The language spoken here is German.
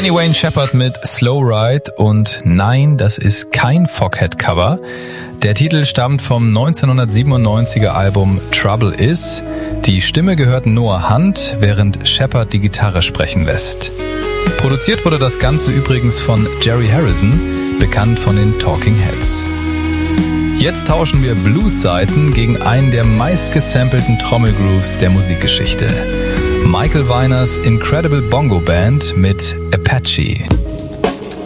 Kenny Wayne Shepherd mit Slow Ride und nein, das ist kein Foghat-Cover. Der Titel stammt vom 1997er Album Trouble Is. Die Stimme gehört Noah Hunt, während Shepherd die Gitarre sprechen lässt. Produziert wurde das Ganze übrigens von Jerry Harrison, bekannt von den Talking Heads. Jetzt tauschen wir Blues-Seiten gegen einen der meistgesampelten Trommelgrooves der Musikgeschichte. Michael Weiners Incredible Bongo Band mit Apache.